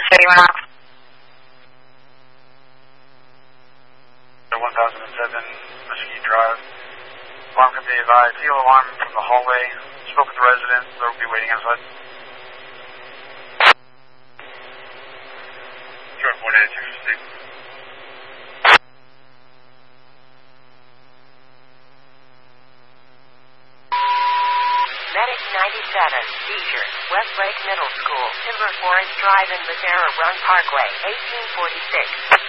City went off. 1007 Mesquite Drive. Alarm company advised. Seal alarm from the hallway. Spoke with the resident. They will be waiting outside. Short 4866. Medic 97, seizure, Westlake Middle School, Timber Forest Drive and Madera Run Parkway, 1846.